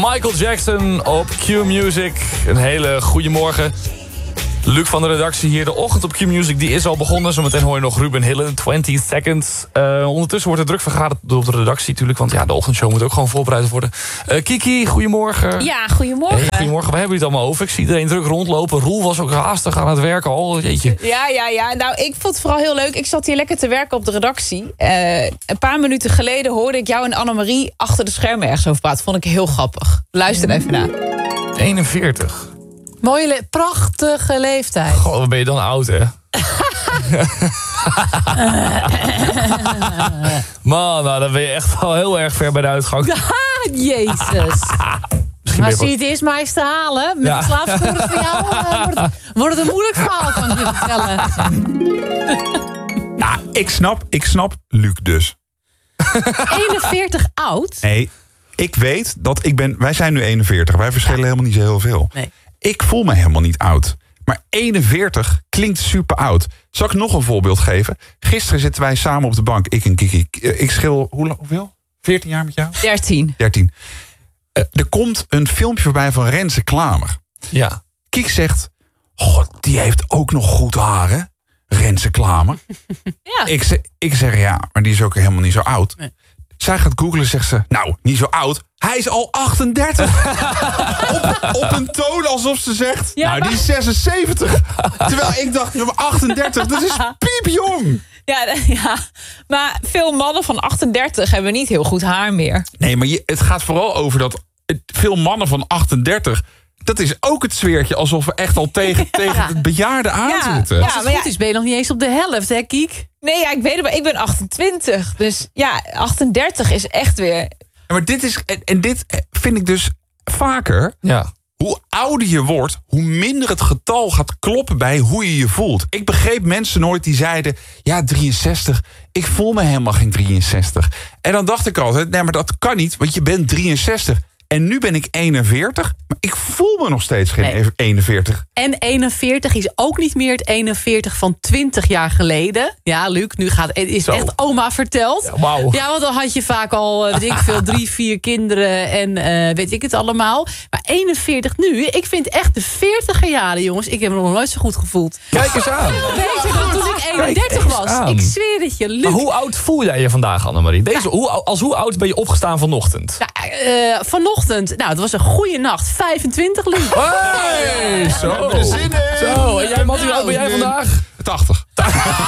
Michael Jackson op Q-Music. Een hele goede morgen. Luc van de redactie hier. De ochtend op Q-Music die is al begonnen. Zometeen hoor je nog Ruben Hillen, 20 Seconds. Ondertussen wordt er druk vergaderd op de redactie natuurlijk. Want ja, de ochtendshow moet ook gewoon voorbereid worden. Kiki, goedemorgen. Ja, goedemorgen. Hey, goedemorgen, waar hebben we het allemaal over? Ik zie iedereen druk rondlopen. Roel was ook haastig aan het werken al. Jeetje. Ja. Nou, ik vond het vooral heel leuk. Ik zat hier lekker te werken op de redactie. Een paar minuten geleden hoorde ik jou en Annemarie achter de schermen ergens over praten. Vond ik heel grappig. Luister even naar. 41. Mooie, prachtige leeftijd. Goh, wat ben je dan oud, hè? Man, nou, dan ben je echt wel heel erg ver bij de uitgang. Jezus. Maar zie je het eerst maar eens te halen. Met de slaapschoenen van jou wordt het een moeilijk verhaal, kan ik je vertellen. Nou, ik snap Luc dus. 41 oud? Nee, ik weet dat wij zijn nu 41. Wij verschillen helemaal niet zo heel veel. Nee. Ik voel me helemaal niet oud. Maar 41 klinkt super oud. Zal ik nog een voorbeeld geven? Gisteren zitten wij samen op de bank. Ik en Kiki. Ik schil, hoeveel? 14 jaar met jou? 13. Er komt een filmpje voorbij van Renze Klamer. Ja. Kiek zegt, god, die heeft ook nog goed haar, hè? Renze Klamer. Ja. Ik zeg, ja, maar die is ook helemaal niet zo oud. Nee. Zij gaat googlen, zegt ze, nou, niet zo oud. Hij is al 38. op een toon alsof ze zegt, Ja, nou, maar- die is 76. Terwijl ik dacht, ja, maar 38, dat is piepjong. Ja, maar veel mannen van 38 hebben niet heel goed haar meer. Nee, maar het gaat vooral over dat veel mannen van 38... dat is ook het sfeertje alsof we echt al tegen het bejaarde aan zitten. Als het goed is, ben je nog niet eens op de helft, hè, Kiek? Nee, ja, ik weet het, maar ik ben 28. Dus ja, 38 is echt weer... Maar dit vind ik dus vaker. Ja. Hoe ouder je wordt, hoe minder het getal gaat kloppen bij hoe je je voelt. Ik begreep mensen nooit die zeiden, ja, 63, ik voel me helemaal geen 63. En dan dacht ik altijd, nee, maar dat kan niet, want je bent 63. En nu ben ik 41, maar ik voel me nog steeds geen 41. En 41 is ook niet meer het 41 van 20 jaar geleden. Ja, Luc, nu is Zo. echt oma verteld. Ja, wauw. Ja, want dan had je vaak al, weet ik veel, 3, 4 kinderen en weet ik het allemaal. Maar 41 nu, ik vind echt de 40er jaren, jongens, ik heb me nog nooit zo goed gevoeld. Kijk eens aan. Beter dan toen ik 31 eens was. aan. Ik zweer het je, Luc. Maar hoe oud voel jij je vandaag, Annemarie? Hoe oud ben je opgestaan vanochtend? Vanochtend, nou, het was een goede nacht. 25, Luc. Hey, zo. Zin in. Zo, en jij, Mattie, hoe oud ben jij vandaag? 80.